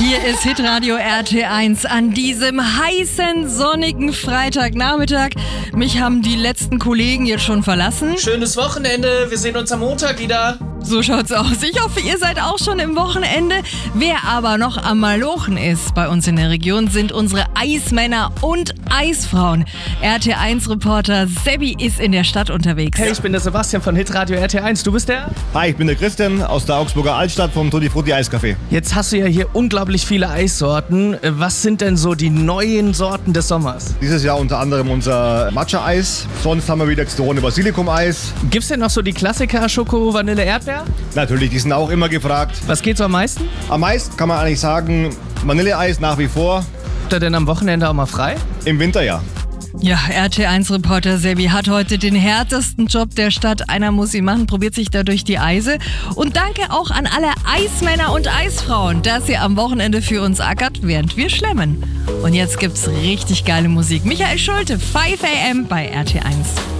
Hier ist Hitradio RT1 an diesem heißen, sonnigen Freitagnachmittag. Mich haben die letzten Kollegen jetzt schon verlassen. Schönes Wochenende, wir sehen uns am Montag wieder. So schaut's aus. Ich hoffe, ihr seid auch schon im Wochenende. Wer aber noch am Malochen ist bei uns in der Region, sind unsere Eismänner und Eisfrauen. RT1-Reporter Sebi ist in der Stadt unterwegs. Hey, ich bin der Sebastian von Hitradio RT1. Du bist der? Hi, ich bin der Christian aus der Augsburger Altstadt vom Tutti Frutti Eiscafé. Jetzt hast du ja hier unglaublich viele Eissorten. Was sind denn so die neuen Sorten des Sommers? Dieses Jahr unter anderem unser Matcha-Eis. Sonst haben wir wieder Xterone Basilikum-Eis. Gibt's denn noch so die Klassiker Schoko, Vanille, Erdbeer? Natürlich, die sind auch immer gefragt. Was geht so am meisten? Am meisten kann man eigentlich sagen, Vanilleeis nach wie vor. Habt ihr denn am Wochenende auch mal frei? Im Winter ja. Ja, RT1-Reporter Sebi hat heute den härtesten Job der Stadt. Einer muss ihn machen, probiert sich da durch die Eise. Und danke auch an alle Eismänner und Eisfrauen, dass ihr am Wochenende für uns ackert, während wir schlemmen. Und jetzt gibt's richtig geile Musik. Michael Schulte, 5 AM bei RT1.